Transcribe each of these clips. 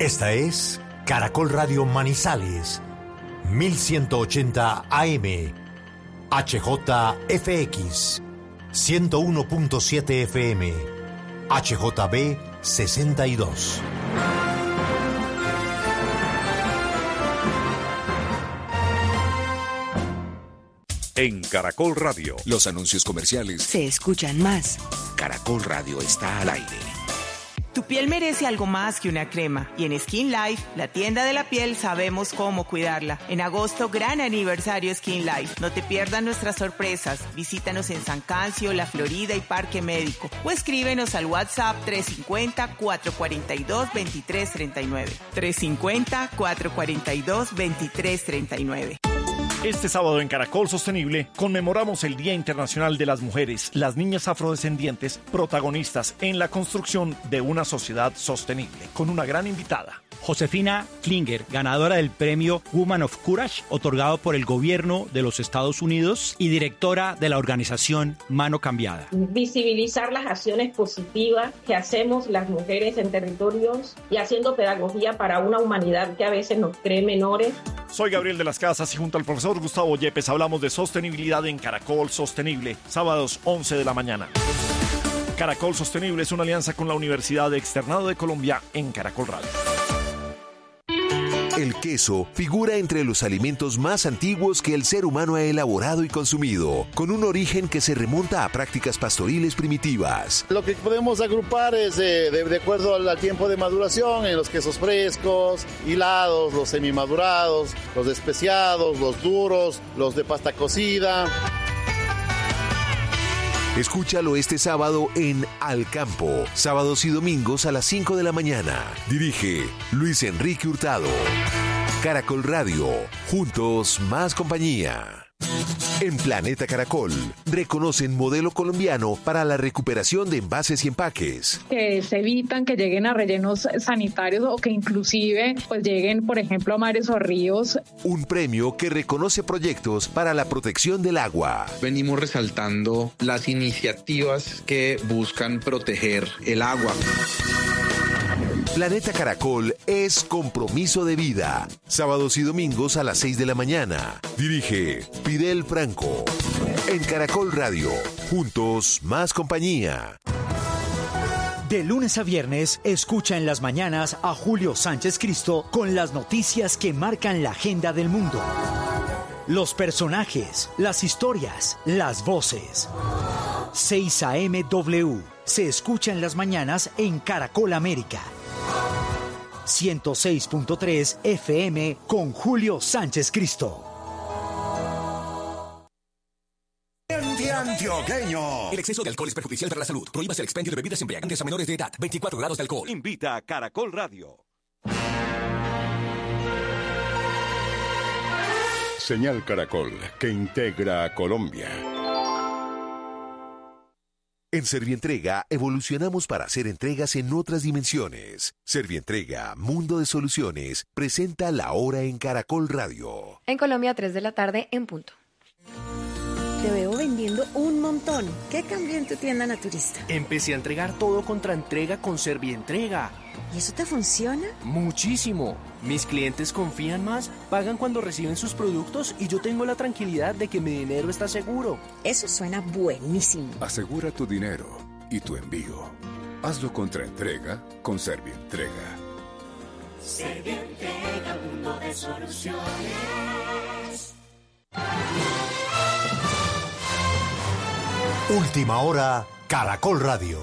Esta es Caracol Radio Manizales, 1180 AM, HJFX, 101.7 FM, HJB 62. En Caracol Radio, los anuncios comerciales se escuchan más. Caracol Radio está al aire. Tu piel merece algo más que una crema y en Skin Life, la tienda de la piel, sabemos cómo cuidarla. En agosto, gran aniversario Skin Life. No te pierdas nuestras sorpresas. Visítanos en San Cancio, La Florida y Parque Médico o escríbenos al WhatsApp 350-442-2339. 350-442-2339. Este sábado en Caracol Sostenible conmemoramos el Día Internacional de las Mujeres, las niñas afrodescendientes, protagonistas en la construcción de una sociedad sostenible, con una gran invitada. Josefina Klinger, ganadora del premio Woman of Courage, otorgado por el gobierno de los Estados Unidos y directora de la organización Mano Cambiada. Visibilizar las acciones positivas que hacemos las mujeres en territorios y haciendo pedagogía para una humanidad que a veces nos cree menores. Soy Gabriel de las Casas y junto al profesor Gustavo Yepes hablamos de sostenibilidad en Caracol Sostenible, sábados 11 de la mañana. Caracol Sostenible es una alianza con la Universidad de Externado de Colombia en Caracol Radio. El queso figura entre los alimentos más antiguos que el ser humano ha elaborado y consumido, con un origen que se remonta a prácticas pastoriles primitivas. Lo que podemos agrupar es de acuerdo al tiempo de maduración en los quesos frescos, hilados, los semimadurados, los especiados, los duros, los de pasta cocida. Escúchalo este sábado en Al Campo, sábados y domingos a las 5 de la mañana. Dirige Luis Enrique Hurtado. Caracol Radio, juntos más compañía. En Planeta Caracol, reconocen modelo colombiano para la recuperación de envases y empaques. Que se evitan que lleguen a rellenos sanitarios o que inclusive pues lleguen, por ejemplo, a mares o ríos. Un premio que reconoce proyectos para la protección del agua. Venimos resaltando las iniciativas que buscan proteger el agua. Planeta Caracol es compromiso de vida. Sábados y domingos a las 6 de la mañana. Dirige Fidel Franco. En Caracol Radio, juntos más compañía. De lunes a viernes, escucha en las mañanas a Julio Sánchez Cristo con las noticias que marcan la agenda del mundo. Los personajes, las historias, las voces. 6 AM W. Se escucha en las mañanas en Caracol América. 106.3 FM con Julio Sánchez Cristo. Antioqueño. El exceso de alcohol es perjudicial para la salud. Prohíbase el expendio de bebidas embriagantes a menores de edad. 24 grados de alcohol. Invita a Caracol Radio. Señal Caracol, que integra a Colombia. En Servientrega evolucionamos para hacer entregas en otras dimensiones. Servientrega, Mundo de Soluciones, presenta La Hora en Caracol Radio. En Colombia, 3 de la tarde en punto. Te veo vendiendo un montón. ¿Qué cambió en tu tienda naturista? Empecé a entregar todo contra entrega con Servientrega. ¿Y eso te funciona? Muchísimo. Mis clientes confían más, pagan cuando reciben sus productos y yo tengo la tranquilidad de que mi dinero está seguro. Eso suena buenísimo. Asegura tu dinero y tu envío. Hazlo contra entrega con Servientrega. Servientrega, mundo de soluciones. Última hora, Caracol Radio.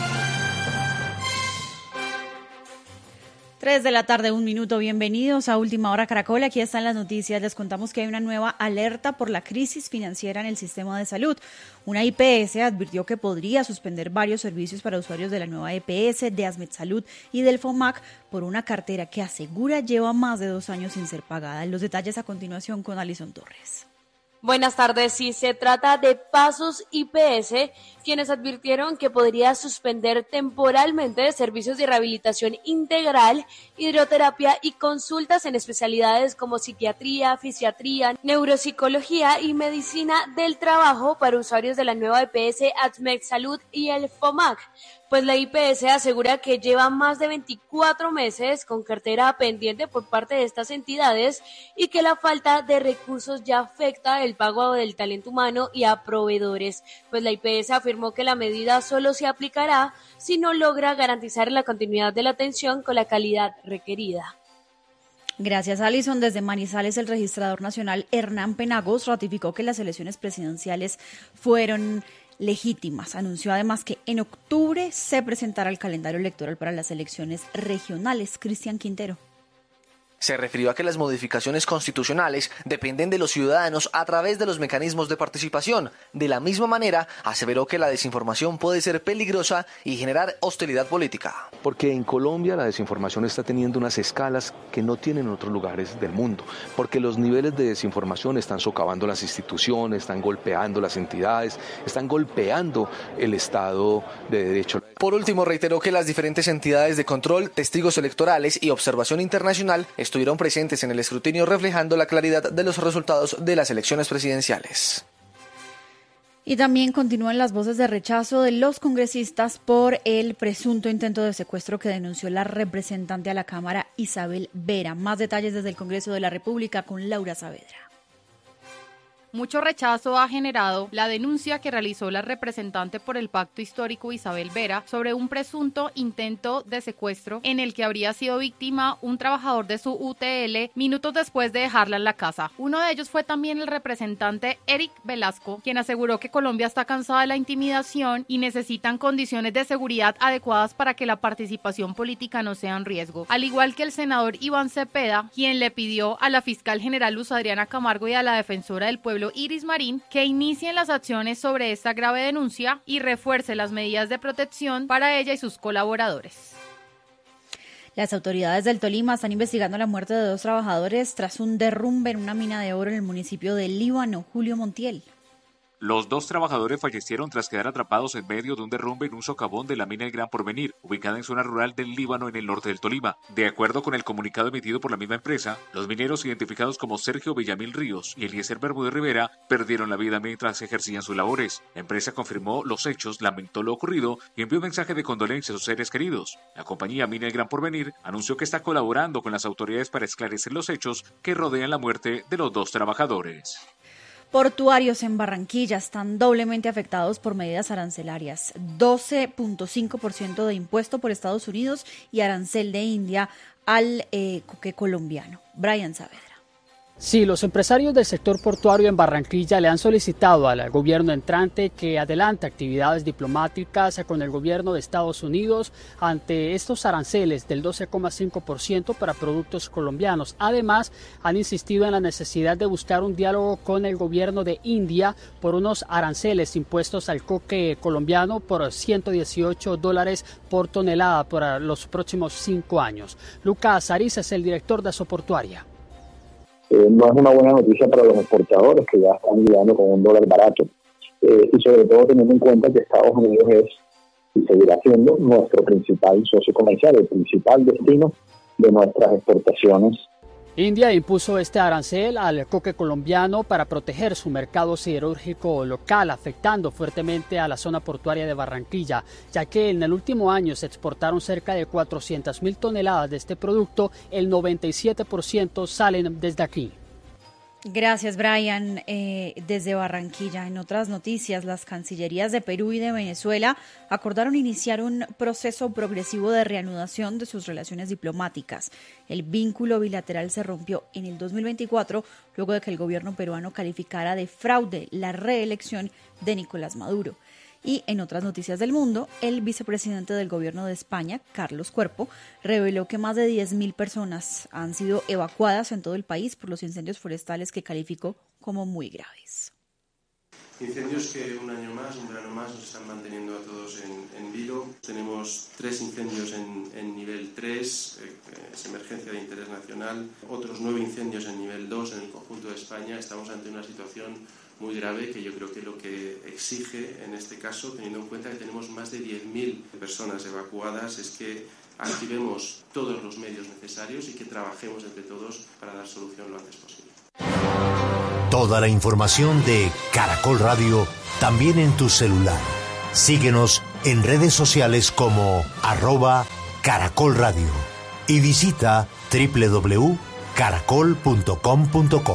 3 de la tarde, 1 minuto. Bienvenidos a Última Hora Caracol. Aquí están las noticias. Les contamos que hay una nueva alerta por la crisis financiera en el sistema de salud. Una IPS advirtió que podría suspender varios servicios para usuarios de la nueva EPS, de Asmed Salud y del FOMAC por una cartera que asegura lleva más de 2 años sin ser pagada. Los detalles a continuación con Alison Torres. Buenas tardes. Sí, se trata de Pasos IPS, quienes advirtieron que podría suspender temporalmente servicios de rehabilitación integral, hidroterapia y consultas en especialidades como psiquiatría, fisiatría, neuropsicología y medicina del trabajo para usuarios de la nueva EPS ASMED Salud y el FOMAC. pues la IPS asegura que lleva más de 24 meses con cartera pendiente por parte de estas entidades y que la falta de recursos ya afecta el pago del talento humano y a proveedores, pues la IPS afirmó que la medida solo se aplicará si no logra garantizar la continuidad de la atención con la calidad requerida. Gracias, Alison. Desde Manizales, el registrador nacional Hernán Penagos ratificó que las elecciones presidenciales fueron legítimas. Anunció además que en octubre se presentará el calendario electoral para las elecciones regionales. Cristian Quintero. Se refirió a que las modificaciones constitucionales dependen de los ciudadanos a través de los mecanismos de participación. De la misma manera, aseveró que la desinformación puede ser peligrosa y generar hostilidad política. Porque en Colombia la desinformación está teniendo unas escalas que no tienen en otros lugares del mundo. Porque los niveles de desinformación están socavando las instituciones, están golpeando las entidades, están golpeando el Estado de Derecho. Por último, reiteró que las diferentes entidades de control, testigos electorales y observación internacional estuvieron presentes en el escrutinio, reflejando la claridad de los resultados de las elecciones presidenciales. Y también continúan las voces de rechazo de los congresistas por el presunto intento de secuestro que denunció la representante a la Cámara, Isabel Vera. Más detalles desde el Congreso de la República con Laura Saavedra. Mucho rechazo ha generado la denuncia que realizó la representante por el Pacto Histórico Isabel Vera sobre un presunto intento de secuestro en el que habría sido víctima un trabajador de su UTL minutos después de dejarla en la casa. Uno de ellos fue también el representante Eric Velasco, quien aseguró que Colombia está cansada de la intimidación y necesitan condiciones de seguridad adecuadas para que la participación política no sea en riesgo. Al igual que el senador Iván Cepeda, quien le pidió a la fiscal general Luz Adriana Camargo y a la defensora del pueblo Iris Marín que inicien las acciones sobre esta grave denuncia y refuerce las medidas de protección para ella y sus colaboradores. Las autoridades del Tolima están investigando la muerte de 2 trabajadores tras un derrumbe en una mina de oro en el municipio de Líbano. Julio Montiel. Los 2 trabajadores fallecieron tras quedar atrapados en medio de un derrumbe en un socavón de la mina El Gran Porvenir, ubicada en zona rural del Líbano en el norte del Tolima. De acuerdo con el comunicado emitido por la misma empresa, los mineros identificados como Sergio Villamil Ríos y Eliezer Bermúdez Rivera perdieron la vida mientras ejercían sus labores. La empresa confirmó los hechos, lamentó lo ocurrido y envió un mensaje de condolencia a sus seres queridos. La compañía Mina El Gran Porvenir anunció que está colaborando con las autoridades para esclarecer los hechos que rodean la muerte de los 2 trabajadores. Portuarios en Barranquilla están doblemente afectados por medidas arancelarias. 12.5% de impuesto por Estados Unidos y arancel de India al coque colombiano. Brian Saavedra. Sí, los empresarios del sector portuario en Barranquilla le han solicitado al gobierno entrante que adelante actividades diplomáticas con el gobierno de Estados Unidos ante estos aranceles del 12,5% para productos colombianos. Además, han insistido en la necesidad de buscar un diálogo con el gobierno de India por unos aranceles impuestos al coque colombiano por $118 por tonelada por los próximos 5 años. Lucas Ariza es el director de Asoportuaria. No es una buena noticia para los exportadores que ya están lidiando con un dólar barato y sobre todo teniendo en cuenta que Estados Unidos es y seguirá siendo nuestro principal socio comercial, el principal destino de nuestras exportaciones. India impuso este arancel al coque colombiano para proteger su mercado siderúrgico local, afectando fuertemente a la zona portuaria de Barranquilla, ya que en el último año se exportaron cerca de 400.000 toneladas de este producto, el 97% salen desde aquí. Gracias, Brian. Desde Barranquilla, en otras noticias, las cancillerías de Perú y de Venezuela acordaron iniciar un proceso progresivo de reanudación de sus relaciones diplomáticas. El vínculo bilateral se rompió en el 2024 luego de que el gobierno peruano calificara de fraude la reelección de Nicolás Maduro. Y en otras noticias del mundo, el vicepresidente del gobierno de España, Carlos Cuerpo, reveló que más de 10.000 personas han sido evacuadas en todo el país por los incendios forestales que calificó como muy graves. Incendios que un año más, un verano más, nos están manteniendo a todos en vilo. Tenemos 3 incendios en nivel 3, es emergencia de interés nacional, otros 9 incendios en nivel 2 en el conjunto de España. Estamos ante una situación muy grave que yo creo que lo que exige en este caso, teniendo en cuenta que tenemos más de 10.000 personas evacuadas, es que activemos todos los medios necesarios y que trabajemos entre todos para dar solución lo antes posible. Toda la información de Caracol Radio también en tu celular. Síguenos en redes sociales como @Caracol Radio y visita www.caracol.com.co.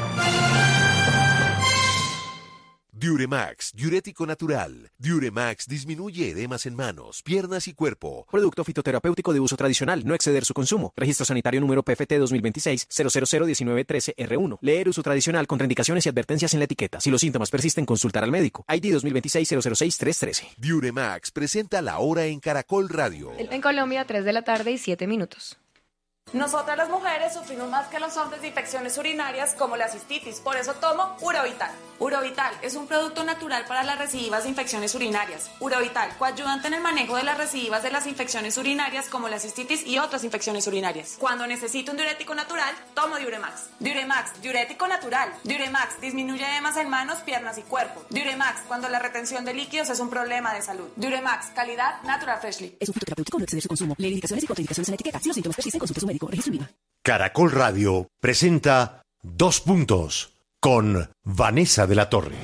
Diuremax, diurético natural. Diuremax disminuye edemas en manos, piernas y cuerpo. Producto fitoterapéutico de uso tradicional, no exceder su consumo. Registro sanitario número PFT 2026-0001913-R1. Leer uso tradicional, contraindicaciones y advertencias en la etiqueta. Si los síntomas persisten, consultar al médico. ID 2026-006-313. Diuremax presenta La Hora en Caracol Radio. En Colombia, 3 de la tarde y 7 minutos. Nosotras las mujeres sufrimos más que los hombres de infecciones urinarias como la cistitis, por eso tomo Urovital. Urovital es un producto natural para las recidivas de infecciones urinarias. Urovital, coayudante en el manejo de las recidivas de las infecciones urinarias como la cistitis y otras infecciones urinarias. Cuando necesito un diurético natural, tomo Diuremax. Diuremax, diurético natural. Diuremax disminuye edemas en manos, piernas y cuerpo. Diuremax, cuando la retención de líquidos es un problema de salud. Diuremax, calidad Natural Freshly. Es un fitoterapéutico, no exceder su consumo. Lee indicaciones y contraindicaciones en la etiqueta. Si los síntomas persisten, consulte a su médico. Registro IVA. Caracol Radio presenta 2 puntos con Vanessa de la Torre.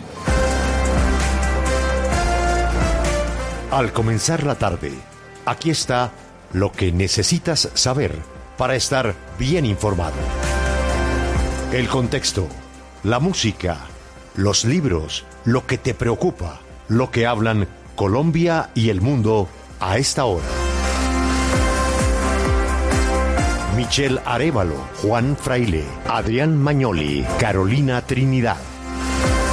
Al comenzar la tarde, aquí está lo que necesitas saber para estar bien informado. El contexto, la música, los libros, lo que te preocupa, lo que hablan Colombia y el mundo a esta hora. Michelle Arévalo, Juan Fraile, Adrián Magnoli, Carolina Trinidad.